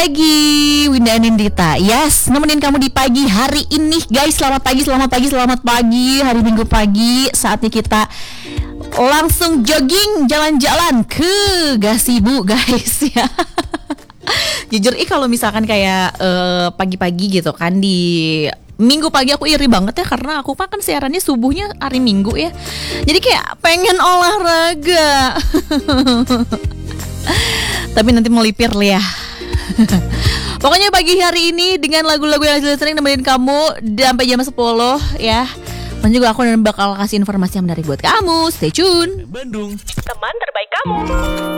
lagi Winda Anindita. Yes, nemenin kamu di pagi hari ini guys. Selamat pagi. Hari Minggu pagi. Saatnya kita langsung jogging, jalan-jalan ke Gasibu guys ya. Jujur kalau misalkan kayak pagi-pagi gitu kan di Minggu pagi aku iri banget ya, karena aku kan siarannya subuhnya hari Minggu ya. Jadi kayak pengen olahraga. Tapi nanti melipir ya. Pokoknya pagi hari ini dengan lagu-lagu yang sering nemenin kamu sampai jam 10 ya. Dan juga aku bakal kasih informasi yang menarik buat kamu. Stay tune. Bandung, teman terbaik kamu.